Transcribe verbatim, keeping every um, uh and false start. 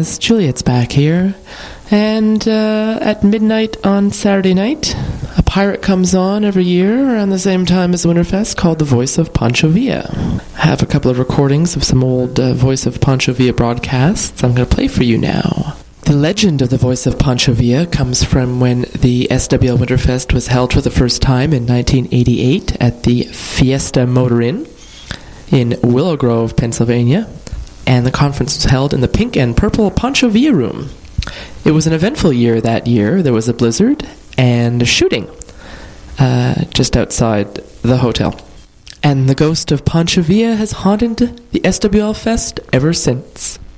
guys, Juliet's back here. And uh, at midnight on Saturday night, a pirate comes on every year around the same time as Winterfest called The Voice of Pancho Villa. I have a couple of recordings of some old uh, Voice of Pancho Villa broadcasts I'm going to play for you now. The legend of The Voice of Pancho Villa comes from when the S W L Winterfest was held for the first time in nineteen eighty-eight at the Fiesta Motor Inn in Willow Grove, Pennsylvania. And the conference was held in the pink and purple Pancho Villa room. It was an eventful year that year. There was a blizzard and a shooting uh, just outside the hotel. And the ghost of Pancho Villa has haunted the S W L Fest ever since.